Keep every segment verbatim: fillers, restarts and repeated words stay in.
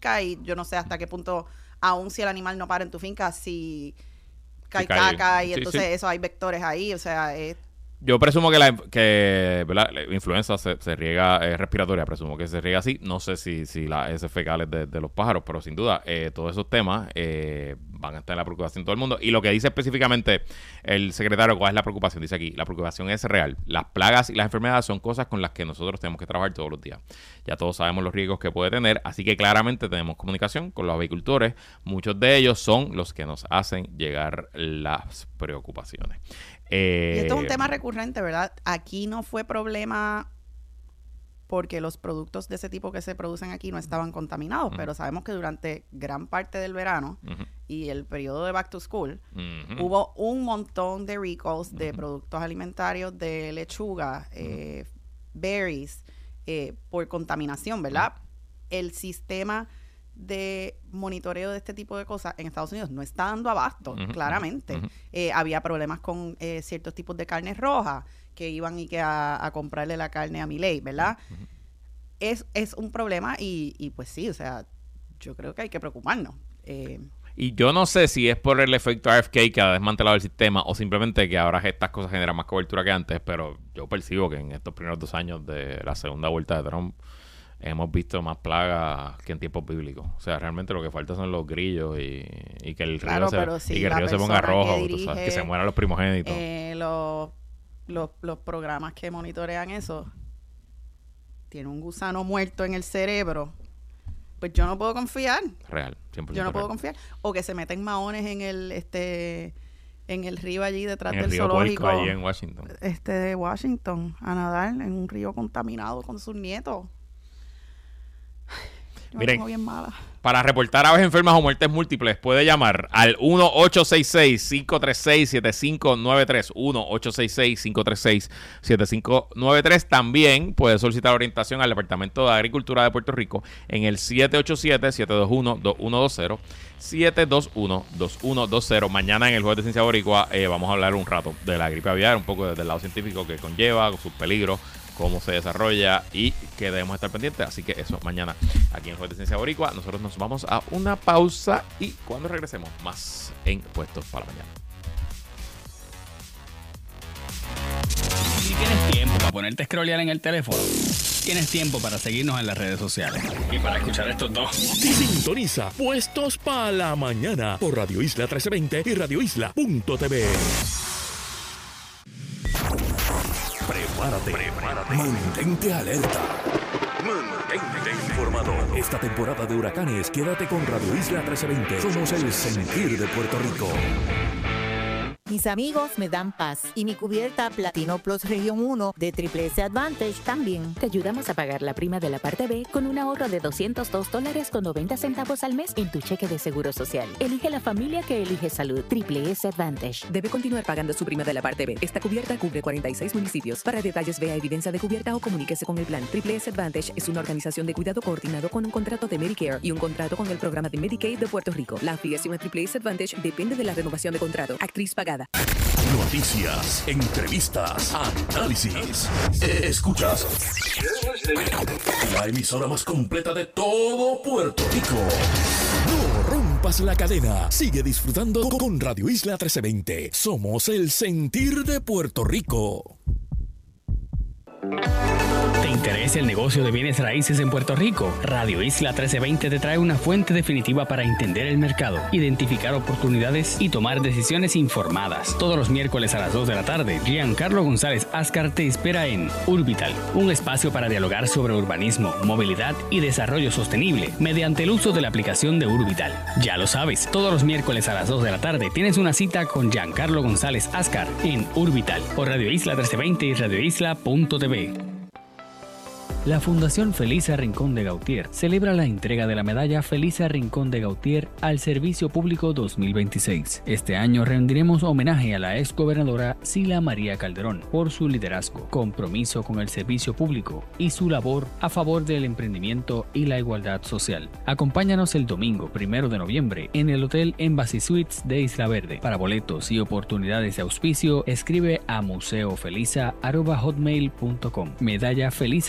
finca y yo no sé hasta qué punto, aun si el animal no para en tu finca, si cae Si cae, caca y sí, entonces sí. eso hay vectores ahí, o sea, es... Yo presumo que la, que, ¿verdad? La influenza se, se riega, es respiratoria, presumo que se riega así. No sé si, si las heces fecales de, de los pájaros, pero sin duda, eh, todos esos temas eh, van a estar en la preocupación de todo el mundo. Y lo que dice específicamente el secretario, ¿cuál es la preocupación? Dice aquí, la preocupación es real. Las plagas y las enfermedades son cosas con las que nosotros tenemos que trabajar todos los días. Ya todos sabemos los riesgos que puede tener, así que claramente tenemos comunicación con los avicultores. Muchos de ellos son los que nos hacen llegar las preocupaciones. Eh, Y esto es un tema recurrente, ¿verdad? Aquí no fue problema porque los productos de ese tipo que se producen aquí no estaban contaminados, uh-huh. pero sabemos que durante gran parte del verano uh-huh. y el periodo de back to school uh-huh. hubo un montón de recalls uh-huh. de productos alimentarios, de lechuga, uh-huh. eh, berries, eh, por contaminación, ¿verdad? Uh-huh. El sistema de monitoreo de este tipo de cosas en Estados Unidos no está dando abasto, uh-huh, claramente. Uh-huh. Eh, había problemas con eh, ciertos tipos de carnes rojas que iban y que a, a comprarle la carne a Milei, ¿verdad? Uh-huh. Es, es un problema y, y pues sí, o sea, yo creo que hay que preocuparnos. Eh, y yo no sé si es por el efecto R F K que ha desmantelado el sistema o simplemente que ahora estas cosas generan más cobertura que antes, pero yo percibo que en estos primeros dos años de la segunda vuelta de Trump hemos visto más plagas que en tiempos bíblicos. O sea, realmente lo que falta son los grillos y, y que el claro, río, se, sí, y que el río se ponga rojo, que, dirige, tú sabes, que se mueran los primogénitos. Eh, los, los, los programas que monitorean eso tienen un gusano muerto en el cerebro. Pues yo no puedo confiar. Real, cien por ciento Yo no real. puedo confiar. O que se meten maones en el este en el río allí detrás en del el río zoológico. Puerco, allí en Washington. Este de Washington, a nadar en un río contaminado con sus nietos. Yo Miren, me bien mala. Para reportar aves enfermas o muertes múltiples, puede llamar al uno ocho seis seis, cinco tres seis, siete cinco nueve tres. uno ocho seis seis, cinco tres seis, siete cinco nueve tres. También puede solicitar orientación al Departamento de Agricultura de Puerto Rico en el siete ocho siete, siete dos uno, dos uno dos cero. siete dos uno, dos uno dos cero. Mañana en el Jueves de Ciencia Boricua eh, vamos a hablar un rato de la gripe aviar, un poco desde el lado científico que conlleva, con sus peligros, cómo se desarrolla y que debemos estar pendientes. Así que eso, mañana aquí en Jueves de Ciencia Boricua. Nosotros nos vamos a una pausa y cuando regresemos, más en Puestos para la Mañana. Si tienes tiempo para ponerte a scrollear en el teléfono, tienes tiempo para seguirnos en las redes sociales y para escuchar estos dos. Sintoniza Puestos para la Mañana por Radio Isla trece veinte y radio isla punto t v. Prepárate, prepárate, mantente alerta, mantente informado. Esta temporada de huracanes, quédate con Radio Isla trece veinte. Somos el sentir de Puerto Rico. Mis amigos me dan paz y mi cubierta Platino Plus Región uno de Triple S Advantage también. Te ayudamos a pagar la prima de la parte B con un ahorro de doscientos dos dólares con noventa centavos al mes en tu cheque de seguro social. Elige la familia que elige salud. Triple S Advantage. Debe continuar pagando su prima de la parte B. Esta cubierta cubre cuarenta y seis municipios. Para detalles, vea evidencia de cubierta o comuníquese con el plan. Triple S Advantage es una organización de cuidado coordinado con un contrato de Medicare y un contrato con el programa de Medicaid de Puerto Rico. La afiliación a Triple S Advantage depende de la renovación de contrato. Actriz pagada. Noticias, entrevistas, análisis. Escuchas la emisora más completa de todo Puerto Rico. No rompas la cadena. Sigue disfrutando con Radio Isla trece veinte. Somos el sentir de Puerto Rico. ¿Te interesa el negocio de bienes raíces en Puerto Rico? Radio Isla trece veinte te trae una fuente definitiva para entender el mercado, identificar oportunidades y tomar decisiones informadas. Todos los miércoles a las dos de la tarde, Giancarlo González Ascar te espera en Urbital, un espacio para dialogar sobre urbanismo, movilidad y desarrollo sostenible mediante el uso de la aplicación de Urbital. Ya lo sabes, todos los miércoles a las dos de la tarde tienes una cita con Giancarlo González Ascar en Urbital por Radio Isla trece veinte y radio isla punto t v. La Fundación Felisa Rincón de Gautier celebra la entrega de la medalla Felisa Rincón de Gautier al Servicio Público dos mil veintiséis. Este año rendiremos homenaje a la exgobernadora Sila María Calderón por su liderazgo, compromiso con el servicio público y su labor a favor del emprendimiento y la igualdad social. Acompáñanos el domingo primero de noviembre en el Hotel Embassy Suites de Isla Verde. Para boletos y oportunidades de auspicio, escribe a museofelisa arroba hotmail punto com. Medalla Felisa Rincón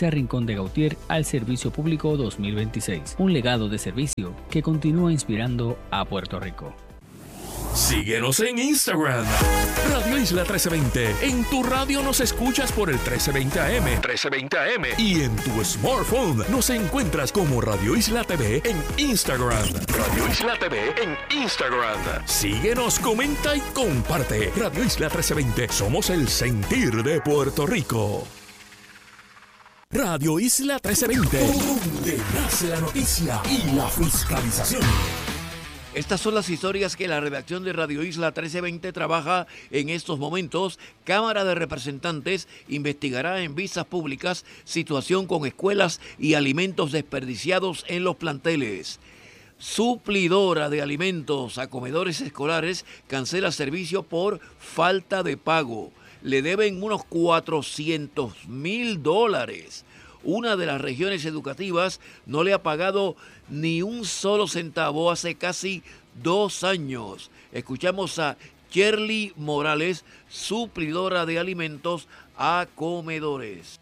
de Gautier al servicio público dos mil veintiséis. Un legado de servicio que continúa inspirando a Puerto Rico. Síguenos en Instagram, Radio Isla trece veinte. En tu radio nos escuchas por el trece veinte A M. trece veinte A M. Y en tu smartphone nos encuentras como Radio Isla T V en Instagram. Radio Isla T V en Instagram. Síguenos, comenta y comparte. Radio Isla trece veinte. Somos el sentir de Puerto Rico. Radio Isla trece veinte. Donde nace la noticia y la fiscalización. Estas son las historias que la redacción de Radio Isla trece veinte trabaja en estos momentos. Cámara de Representantes investigará en vistas públicas situación con escuelas y alimentos desperdiciados en los planteles. Suplidora de alimentos a comedores escolares cancela servicio por falta de pago. Le deben unos cuatrocientos mil dólares. Una de las regiones educativas no le ha pagado ni un solo centavo hace casi dos años. Escuchamos a Shirley Morales, suplidora de alimentos a comedores.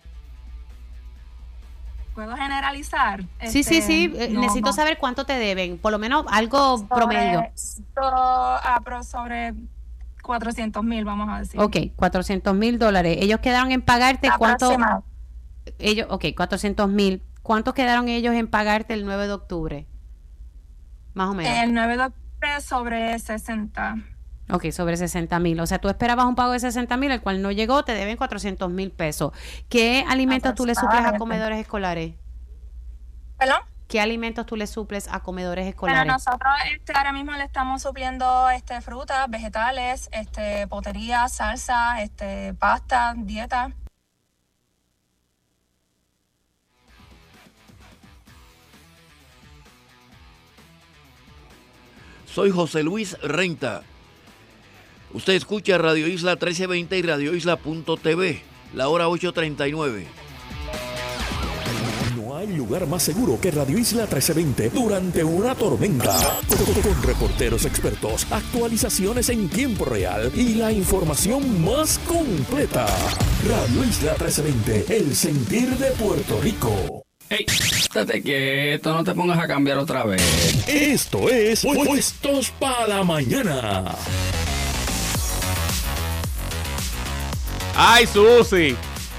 ¿Puedo generalizar? Sí, este, sí, sí. no, Necesito no. saber cuánto te deben. Por lo menos algo sobre, promedio. So, ah, pero sobre cuatrocientos mil, vamos a decir. Ok, cuatrocientos mil dólares. Ellos quedaron en pagarte cuánto... Aproximado. Ellos, ok, cuatrocientos mil. ¿Cuántos quedaron ellos en pagarte el nueve de octubre? Más o menos. El nueve de octubre sobre sesenta. Ok, sobre sesenta mil. O sea, tú esperabas un pago de sesenta mil, el cual no llegó, te deben cuatrocientos mil pesos. ¿Qué alimentos tú le suples a comedores escolares? ¿Perdón? ¿Qué alimentos tú le suples a comedores Bueno, escolares? nosotros este, ahora mismo le estamos supliendo este, frutas, vegetales, este, potería, salsa, este, pasta, dieta. Soy José Luis Renta. Usted escucha Radio Isla trece veinte y Radio Isla punto T V, la hora ocho treinta y nueve. No hay lugar más seguro que Radio Isla trece veinte durante una tormenta. Con, con reporteros expertos, actualizaciones en tiempo real y la información más completa. Radio Isla trece veinte, el sentir de Puerto Rico. ¡Ey! Estate quieto, no te pongas a cambiar otra vez. Esto es Puestos para la Mañana. ¡Ay, Susi!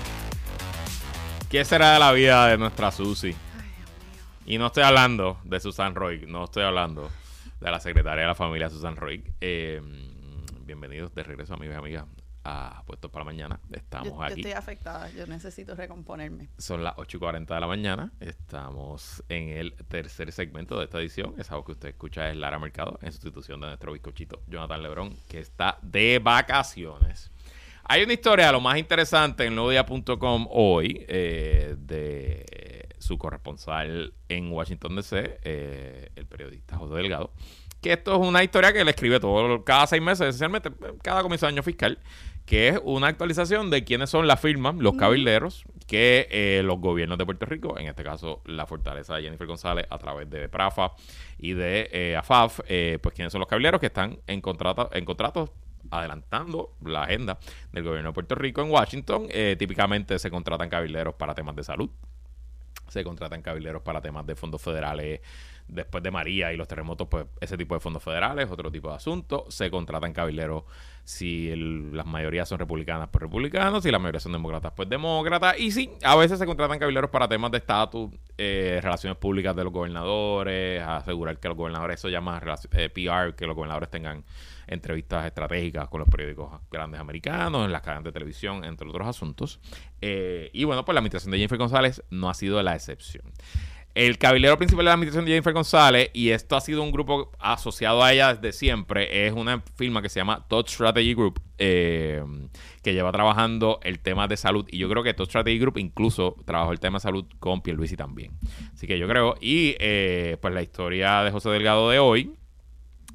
¿Qué será de la vida de nuestra Susi? Y no estoy hablando de Susan Roy, no estoy hablando de la secretaria de la familia Susan Roy. Eh, bienvenidos de regreso, amigos y amigas, a Puestos para la Mañana. Estamos yo, aquí. Yo estoy afectada, yo necesito recomponerme. Son las ocho y cuarenta de la mañana. Estamos en el tercer segmento de esta edición. Esa voz que usted escucha es Lara Mercado, en sustitución de nuestro bizcochito Jonathan Lebrón, que está de vacaciones. Hay una historia, lo más interesante, en nuevo día punto com hoy, eh, de su corresponsal en Washington D C, eh, el periodista José Delgado, que esto es una historia que le escribe todo, cada seis meses, esencialmente, cada comienzo de año fiscal, que es una actualización de quiénes son las firmas, los cabilderos, que eh, los gobiernos de Puerto Rico, en este caso la fortaleza de Jennifer González, a través de PRAFA y de eh, A F A F, eh, pues quiénes son los cabilderos que están en, contrato, en contratos adelantando la agenda del gobierno de Puerto Rico en Washington. Eh, típicamente se contratan cabilderos para temas de salud, se contratan cabilderos para temas de fondos federales después de María y los terremotos, pues ese tipo de fondos federales, otro tipo de asuntos. Se contratan cabilderos si el, las mayorías son republicanas, pues republicanos, si la mayoría son demócratas, pues demócratas. Y sí, a veces se contratan cabilderos para temas de estatus, eh, relaciones públicas de los gobernadores, asegurar que los gobernadores, eso llama eh, P R, que los gobernadores tengan entrevistas estratégicas con los periódicos grandes americanos, en las cadenas de televisión, entre otros asuntos. Eh, y bueno, pues la administración de Jennifer González no ha sido la excepción. El cabildero principal de la administración de Jennifer González, y esto ha sido un grupo asociado a ella desde siempre, es una firma que se llama Todd Strategy Group, eh, que lleva trabajando el tema de salud. Y yo creo que Todd Strategy Group incluso trabajó el tema de salud con Pierluisi también. Así que yo creo, y eh, pues la historia de José Delgado de hoy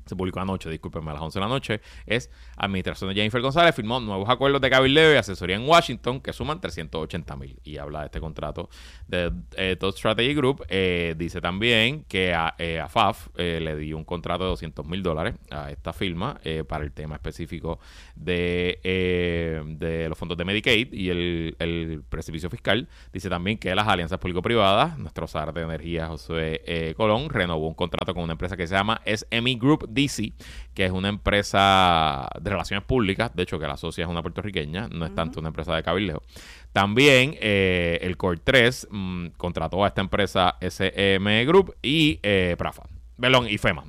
se publicó anoche, discúlpenme, a las once de la noche, es administración de Jennifer González firmó nuevos acuerdos de cabildeo y asesoría en Washington que suman trescientos ochenta mil. Y habla de este contrato de eh, Todd Strategy Group. Eh, dice también que a, eh, a F A F eh, le dio un contrato de doscientos mil dólares a esta firma eh, para el tema específico de, eh, de los fondos de Medicaid y el, el precipicio fiscal. Dice también que las alianzas público-privadas, nuestro S A R de energía José eh, Colón, renovó un contrato con una empresa que se llama S M E Group D C, que es una empresa de relaciones públicas, de hecho que la socia es una puertorriqueña, no es uh-huh. tanto una empresa de cabildeo. También eh, el Core tres mmm, contrató a esta empresa S M E Group y eh, Prafa, perdón, y FEMA.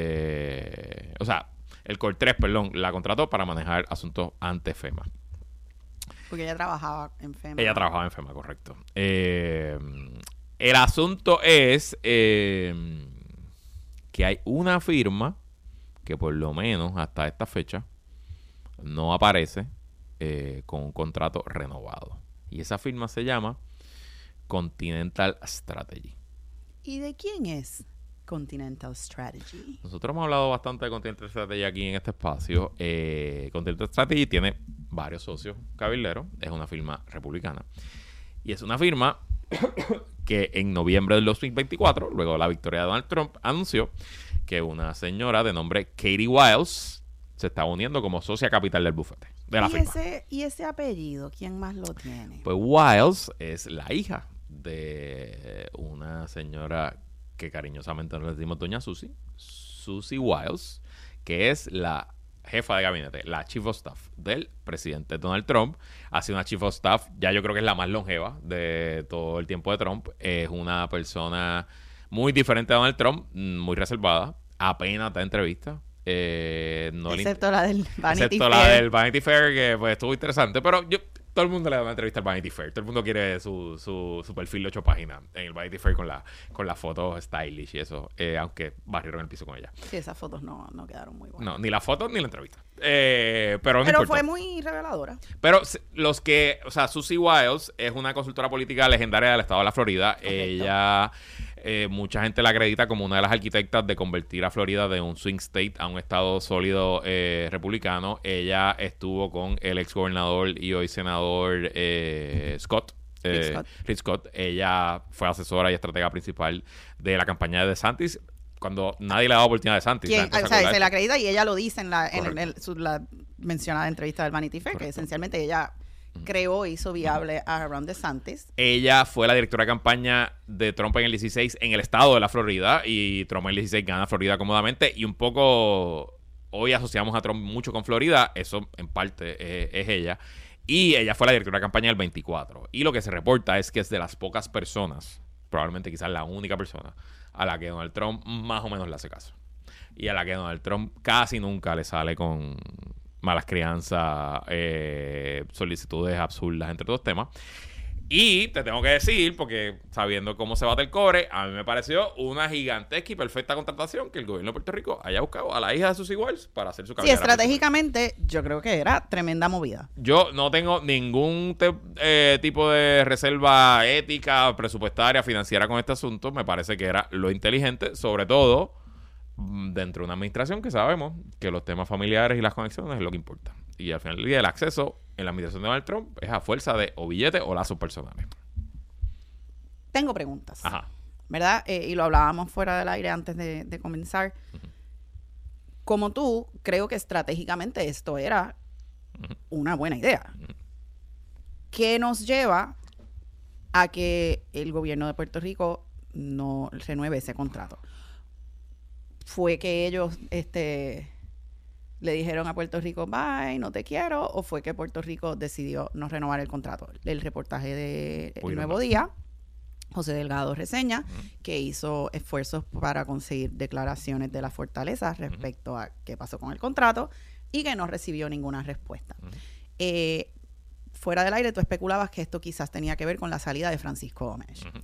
Eh, o sea, el Core tres, perdón, la contrató para manejar asuntos ante FEMA. Porque ella trabajaba en FEMA. Ella trabajaba en FEMA, correcto. Eh, el asunto es eh, que hay una firma que por lo menos hasta esta fecha no aparece eh, con un contrato renovado. Y esa firma se llama Continental Strategy. ¿Y de quién es Continental Strategy? Nosotros hemos hablado bastante de Continental Strategy aquí en este espacio. Eh, Continental Strategy tiene varios socios cabilderos. Es una firma republicana. Y es una firma que en noviembre del dos mil veinticuatro, luego de la victoria de Donald Trump, anunció que una señora de nombre Katie Wiles se está uniendo como socia capital del bufete de la ¿Y firma. Ese, ¿Y ese apellido? ¿Quién más lo tiene? Pues Wiles es la hija de una señora que cariñosamente nos decimos doña Susie, Susie Wiles, que es la jefa de gabinete, la Chief of Staff del presidente Donald Trump. Ha sido una Chief of Staff, ya yo creo que es la más longeva de todo el tiempo de Trump. Es una persona muy diferente a Donald Trump, muy reservada, apenas da entrevistas. Eh, no excepto le, la del Vanity excepto Fair. la del Vanity Fair, que pues estuvo interesante, pero yo todo el mundo le da una entrevista al Vanity Fair. Todo el mundo quiere su, su, su perfil de ocho páginas en el Vanity Fair con la con las fotos stylish y eso, eh, aunque barrieron el piso con ella. Sí, esas fotos no, no quedaron muy buenas. No, ni las fotos ni la entrevista. Eh, pero no pero importa. Fue muy reveladora. Pero los que, o sea, Susie Wiles es una consultora política legendaria del estado de la Florida. Correcto. Ella, eh, mucha gente la acredita como una de las arquitectas de convertir a Florida de un swing state a un estado sólido eh, republicano. Ella estuvo con el ex gobernador y hoy senador eh, Scott. Eh, Rick Scott. Rick Scott. Ella fue asesora y estratega principal de la campaña de DeSantis cuando nadie le daba oportunidad a DeSantis. ¿Quién? O sea, se la acredita y ella lo dice en la, en el, su, la mencionada entrevista del Vanity Fair. Correcto. Que esencialmente ella creó e hizo viable a Ron DeSantis. Ella fue la directora de campaña de Trump en el dieciséis en el estado de la Florida, y Trump en el dieciséis gana Florida cómodamente, y un poco hoy asociamos a Trump mucho con Florida. Eso en parte es, es ella. Y ella fue la directora de campaña del veinticuatro. Y lo que se reporta es que es de las pocas personas, probablemente quizás la única persona, a la que Donald Trump más o menos le hace caso. Y a la que Donald Trump casi nunca le sale con malas crianzas, eh, solicitudes absurdas, entre otros temas. Y te tengo que decir, porque sabiendo cómo se bate el cobre, a mí me pareció una gigantesca y perfecta contratación que el gobierno de Puerto Rico haya buscado a la hija de Susie Wiles para hacer su cabellera. Sí, estratégicamente yo creo que era tremenda movida. Yo no tengo ningún te, eh, tipo de reserva ética, presupuestaria, financiera con este asunto. Me parece que era lo inteligente, sobre todo dentro de una administración que sabemos que los temas familiares y las conexiones es lo que importa. Y al final del día el acceso en la administración de Donald Trump es a fuerza de o billetes o lazos personales. Tengo preguntas. Ajá. ¿Verdad? Eh, y lo hablábamos fuera del aire antes de, de comenzar. Uh-huh. Como tú, creo que estratégicamente esto era uh-huh. una buena idea. Uh-huh. ¿Qué nos lleva a que el gobierno de Puerto Rico no renueve ese contrato? ¿Fue que ellos este, le dijeron a Puerto Rico, bye, no te quiero? ¿O fue que Puerto Rico decidió no renovar el contrato? El reportaje de El Nuevo Día, José Delgado reseña uh-huh. que hizo esfuerzos para conseguir declaraciones de la Fortaleza respecto uh-huh. a qué pasó con el contrato y que no recibió ninguna respuesta. Uh-huh. Eh, fuera del aire, tú especulabas que esto quizás tenía que ver con la salida de Francisco Gómez. Uh-huh.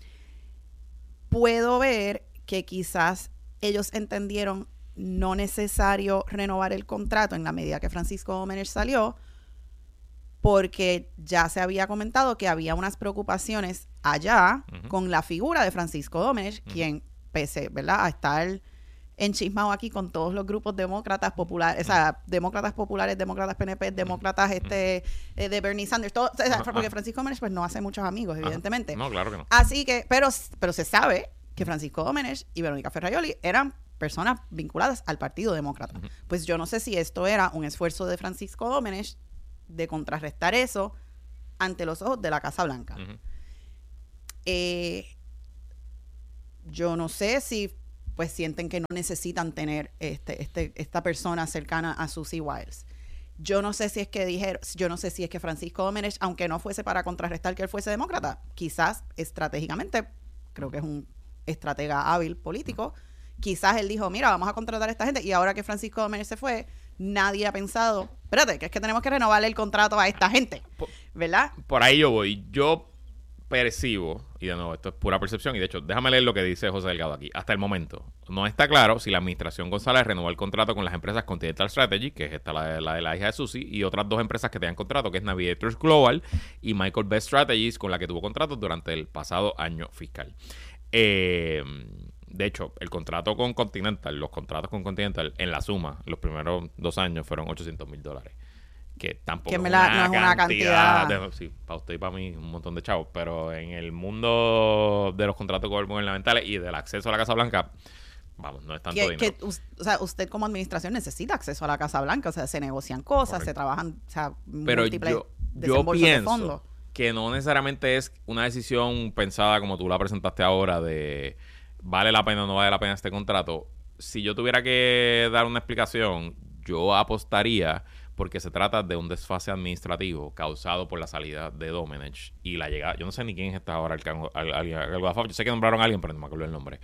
Puedo ver que quizás ellos entendieron no necesario renovar el contrato en la medida que Francisco Gómez salió, porque ya se había comentado que había unas preocupaciones allá uh-huh. con la figura de Francisco Gómez, uh-huh. quien, pese, ¿verdad?, a estar enchismado aquí con todos los grupos demócratas populares, o sea, demócratas populares, demócratas P N P, demócratas este eh, de Bernie Sanders, todo, o sea, porque Francisco Domenech pues no hace muchos amigos, evidentemente. No, claro que no. Así que, pero, pero se sabe que Francisco Domenech y Verónica Ferraioli eran personas vinculadas al Partido Demócrata. Uh-huh. Pues yo no sé si esto era un esfuerzo de Francisco Domenech de contrarrestar eso ante los ojos de la Casa Blanca. Uh-huh. Eh, yo no sé si pues sienten que no necesitan tener este, este, esta persona cercana a Susie Wiles. Yo no sé si es que dijeron, yo no sé si es que Francisco Domenech, aunque no fuese para contrarrestar que él fuese demócrata, quizás estratégicamente, creo que es un estratega hábil político, quizás él dijo, mira, vamos a contratar a esta gente, y ahora que Francisco Domenech se fue, nadie ha pensado, espérate, que es que tenemos que renovarle el contrato a esta gente, ¿verdad? Por ahí yo voy. Yo percibo, y de nuevo, esto es pura percepción, y de hecho, déjame leer lo que dice José Delgado aquí. Hasta el momento, no está claro si la administración González renovó el contrato con las empresas Continental Strategy, que es esta la de la, de la hija de Susie, y otras dos empresas que tenían contrato, que es Navigators Global y Michael Best Strategies, con la que tuvo contratos durante el pasado año fiscal. Eh, de hecho, el contrato con Continental, los contratos con Continental, en la suma, los primeros dos años fueron ochocientos mil dólares. Que tampoco que es, la, una no es una cantidad, cantidad de, sí, para usted y para mí un montón de chavos, pero en el mundo de los contratos gubernamentales y del acceso a la Casa Blanca, vamos, no es tanto que, dinero. Que, o sea, usted como administración necesita acceso a la Casa Blanca, o sea, se negocian cosas, Correcto. Se trabajan, o sea, pero múltiples yo, desembolsos yo pienso de fondos. Que no necesariamente es una decisión pensada como tú la presentaste ahora de vale la pena o no vale la pena este contrato. Si yo tuviera que dar una explicación, yo apostaría porque se trata de un desfase administrativo causado por la salida de Domenech y la llegada, yo no sé ni quién es esta ahora al cargo de F A F, yo sé que nombraron a alguien, pero no me acuerdo el nombre.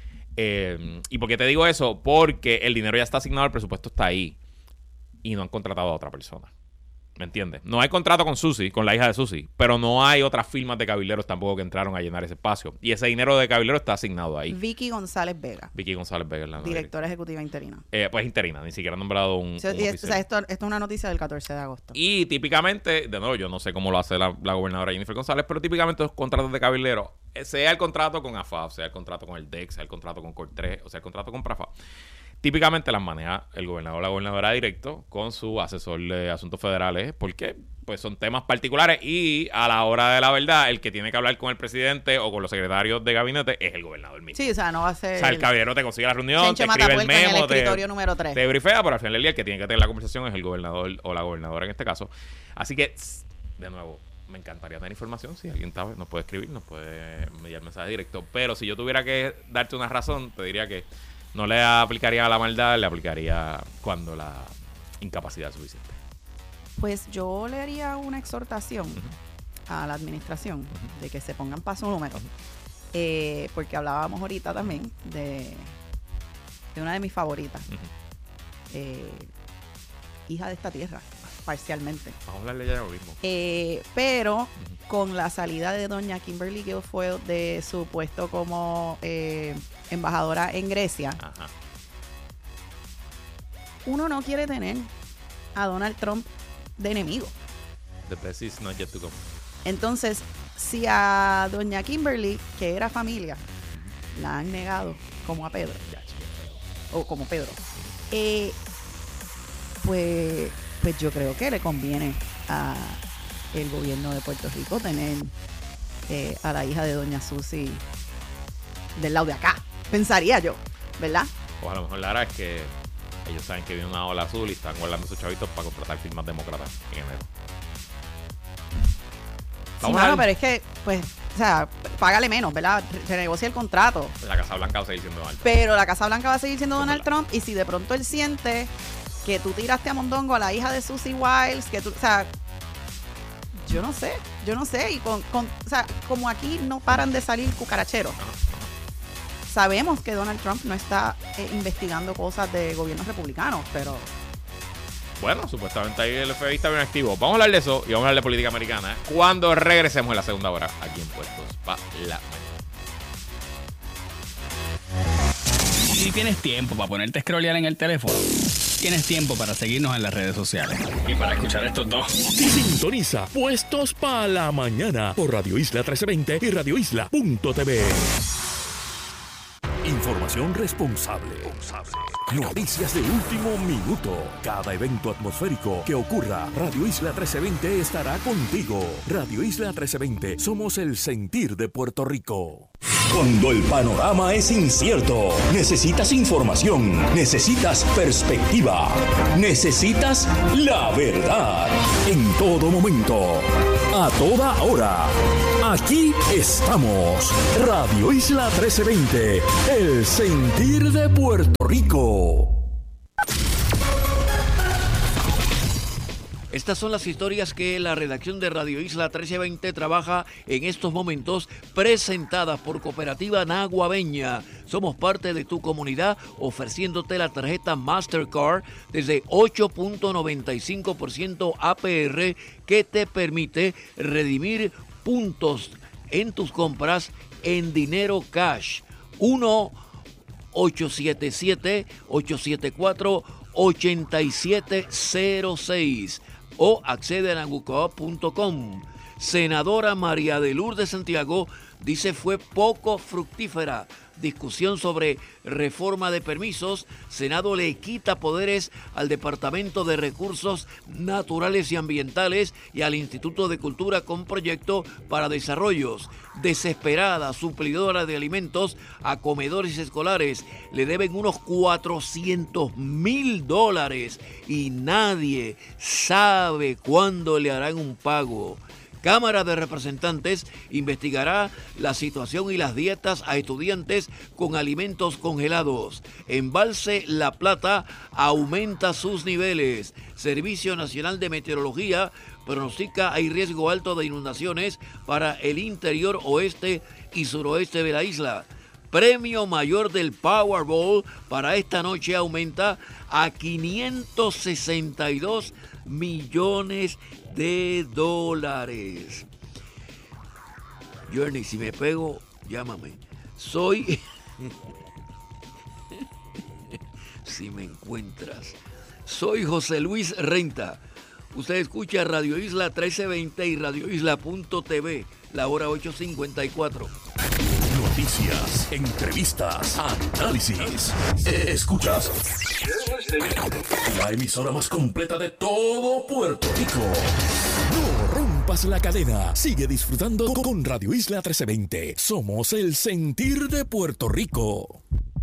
Eh, ¿Y por qué te digo eso? Porque el dinero ya está asignado, el presupuesto está ahí y no han contratado a otra persona. ¿Me entiendes? No hay contrato con Susie, con la hija de Susie, pero no hay otras firmas de cabilderos tampoco que entraron a llenar ese espacio. Y ese dinero de cabilero está asignado ahí. Vicky González Vega. Vicky González Vega. La directora ejecutiva interina. Eh, pues interina, ni siquiera han nombrado un, sí, un y es, o sea, esto, esto es una noticia del catorce de agosto. Y típicamente, de nuevo, yo no sé cómo lo hace la, la gobernadora Jennifer González, pero típicamente los contratos de cabilderos, sea el contrato con A F A F, sea el contrato con el D E C, sea el contrato con Cortres, o sea el contrato con PRAFA, típicamente las maneja el gobernador o la gobernadora directo con su asesor de asuntos federales, porque pues son temas particulares y a la hora de la verdad el que tiene que hablar con el presidente o con los secretarios de gabinete es el gobernador mismo. Sí, o sea, no va a ser... O sea, el caballero te consigue la reunión, te escribe el memo, el escritorio te, número tres. te brifea, pero al final del día el que tiene que tener la conversación es el gobernador o la gobernadora en este caso. Así que, de nuevo, me encantaría tener información. Si alguien sabe, nos puede escribir, nos puede enviar mensaje directo. Pero si yo tuviera que darte una razón, te diría que no le aplicaría a la maldad, le aplicaría cuando la incapacidad es suficiente. Pues yo le haría una exhortación uh-huh. a la administración uh-huh. de que se pongan paso número. Uh-huh. Eh, porque hablábamos ahorita también de, de una de mis favoritas. Uh-huh. Eh, hija de esta tierra, parcialmente. Vamos a hablarle ya de lo mismo. Eh, pero uh-huh. con la salida de doña Kimberly Guilfoyle de su puesto como eh, embajadora en Grecia, Ajá. uno no quiere tener a Donald Trump de enemigo. The best is not yet to come. Entonces, si a doña Kimberly, que era familia, la han negado como a Pedro, o como Pedro, eh, pues, pues yo creo que le conviene a el gobierno de Puerto Rico tener eh, a la hija de doña Susie del lado de acá, pensaría yo, ¿verdad? O a lo mejor la verdad es que ellos saben que viene una ola azul y están guardando sus chavitos para contratar firmas demócratas en enero. Sí, mano, pero es que, pues, o sea, págale menos, ¿verdad? Renegocia el contrato. La Casa Blanca va a seguir siendo alta. Pero la Casa Blanca va a seguir siendo Donald Trump, y si de pronto él siente que tú tiraste a mondongo a la hija de Susie Wiles, que tú, o sea, yo no sé, yo no sé, y con, con o sea, como aquí no paran de salir cucaracheros. Sabemos que Donald Trump no está eh, investigando cosas de gobiernos republicanos, pero... Bueno, supuestamente ahí el F B I está bien activo. Vamos a hablar de eso y vamos a hablar de política americana cuando regresemos en la segunda hora aquí en Puestos para la Mañana. Si tienes tiempo para ponerte a scrollear en el teléfono, tienes tiempo para seguirnos en las redes sociales y para escuchar estos dos. Sintoniza Puestos para la Mañana por Radio Isla trece veinte y radio isla punto t v. Información responsable. Noticias de último minuto. Cada evento atmosférico que ocurra, Radio Isla trece veinte estará contigo. Radio Isla trece veinte, somos el sentir de Puerto Rico. Cuando el panorama es incierto, necesitas información, necesitas perspectiva, necesitas la verdad. En todo momento, a toda hora, aquí estamos. Radio Isla trece veinte, el sentir de Puerto Rico. Estas son las historias que la redacción de Radio Isla trece veinte trabaja en estos momentos, presentadas por Cooperativa Naguabeña. Somos parte de tu comunidad, ofreciéndote la tarjeta Mastercard desde ocho punto noventa y cinco por ciento A P R, que te permite redimir puntos en tus compras en dinero cash. uno ocho siete siete, ocho siete cuatro, ocho siete cero seis o accede a nagucoop punto com. Senadora María de Lourdes Santiago dice fue poco fructífera discusión sobre reforma de permisos. Senado le quita poderes al Departamento de Recursos Naturales y Ambientales y al Instituto de Cultura con proyecto para desarrollos. Desesperada, suplidora de alimentos a comedores escolares. Le deben unos cuatrocientos mil dólares y nadie sabe cuándo le harán un pago. Cámara de Representantes investigará la situación y las dietas a estudiantes con alimentos congelados. Embalse La Plata aumenta sus niveles. Servicio Nacional de Meteorología pronostica hay riesgo alto de inundaciones para el interior oeste y suroeste de la isla. Premio mayor del Powerball para esta noche aumenta a quinientos sesenta y dos millones de dólares. Journey, si me pego, llámame. Soy... si me encuentras. Soy José Luis Renta. Usted escucha Radio Isla trece veinte y Radio Isla punto t v, la hora ocho cincuenta y cuatro. Noticias, entrevistas, análisis. Escuchas la emisora más completa de todo Puerto Rico. No rompas la cadena. Sigue disfrutando con Radio Isla trece veinte. Somos el sentir de Puerto Rico.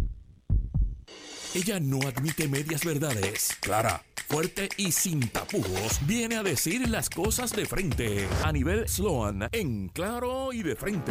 Ella no admite medias verdades. Clara, fuerte y sin tapujos, viene a decir las cosas de frente. A nivel Sloan, en claro y de frente.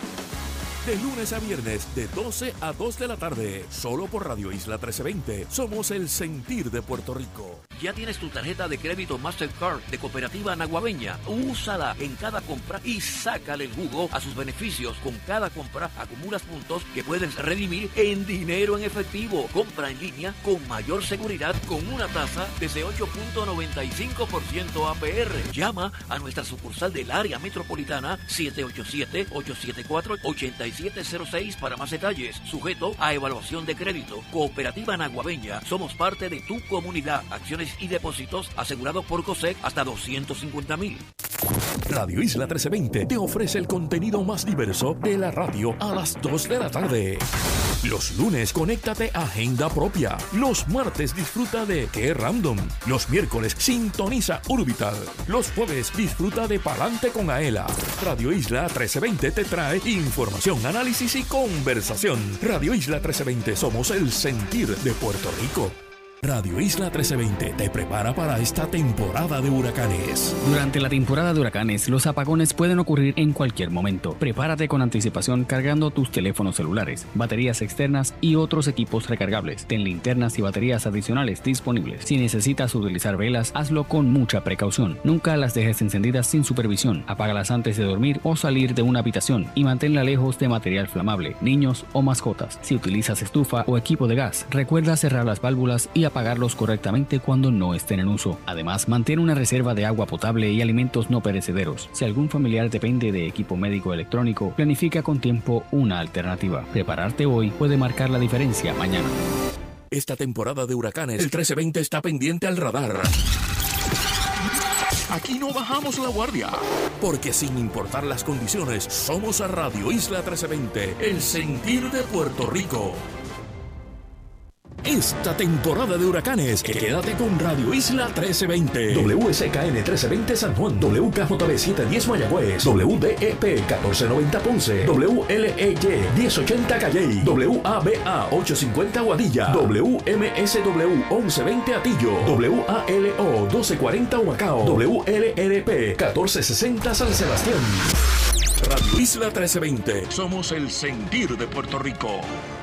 De lunes a viernes, de doce a dos de la tarde, solo por Radio Isla trece veinte. Somos el sentir de Puerto Rico. Ya tienes tu tarjeta de crédito Mastercard de Cooperativa Naguabeña. Úsala en cada compra y sácale el jugo a sus beneficios. Con cada compra acumulas puntos que puedes redimir en dinero en efectivo. Compra en línea con mayor seguridad con una tasa desde ocho punto noventa y cinco por ciento A P R. Llama a nuestra sucursal del área metropolitana siete ocho siete, ocho siete cuatro, ocho siete cero seis para más detalles. Sujeto a evaluación de crédito. Cooperativa Naguabeña. Somos parte de tu comunidad. Acciones y depósitos asegurados por COSEC hasta doscientos cincuenta mil. Radio Isla trece veinte te ofrece el contenido más diverso de la radio a las dos de la tarde. Los lunes, conéctate a Agenda Propia. Los martes, disfruta de Qué Random. Los miércoles, sintoniza Urbital. Los jueves, disfruta de Palante con Aela. Radio Isla trece veinte te trae información, análisis y conversación. Radio Isla trece veinte, somos el sentir de Puerto Rico. Radio Isla trece veinte te prepara para esta temporada de huracanes. Durante la temporada de huracanes, los apagones pueden ocurrir en cualquier momento. Prepárate con anticipación cargando tus teléfonos celulares, baterías externas y otros equipos recargables. Ten linternas y baterías adicionales disponibles. Si necesitas utilizar velas, hazlo con mucha precaución. Nunca las dejes encendidas sin supervisión. Apágalas antes de dormir o salir de una habitación y manténla lejos de material flamable, niños o mascotas. Si utilizas estufa o equipo de gas, recuerda cerrar las válvulas y apagarlos correctamente cuando no estén en uso. Además, mantén una reserva de agua potable y alimentos no perecederos. Si algún familiar depende de equipo médico electrónico, planifica con tiempo una alternativa. Prepararte hoy puede marcar la diferencia mañana. Esta temporada de huracanes, el trece veinte está pendiente al radar. Aquí no bajamos la guardia, porque sin importar las condiciones, somos a Radio Isla trece veinte, el sentir de Puerto Rico. esta temporada de huracanes. Quédate con Radio Isla trece veinte. W S K N trece veinte San Juan. W K J B setecientos diez Mayagüez. W D E P catorce noventa Ponce. W L E Y diez ochenta Calley. W A B A ochocientos cincuenta Guadilla. W M S W once veinte Atillo. W A L O doce cuarenta Humacao. W L R P catorce sesenta San Sebastián. Radio Isla trece veinte. Somos el sentir de Puerto Rico.